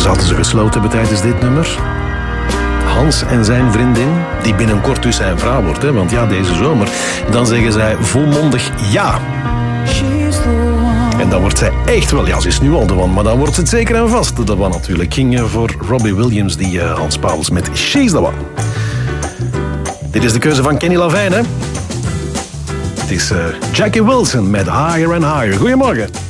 zaten ze gesloten hebben tijdens dit nummer. Hans en zijn vriendin, die binnenkort dus zijn vrouw wordt, hè, want ja, deze zomer. Dan zeggen zij volmondig ja. En dan wordt zij echt wel, ja, ze is nu al de one, maar dan wordt het zeker en vast de one natuurlijk. Ging voor Robbie Williams, die Hans Pauwels met She's the One. Dit is de keuze van Kenny Lavijn, hè. Het is Jackie Wilson met Higher and Higher. Goedemorgen.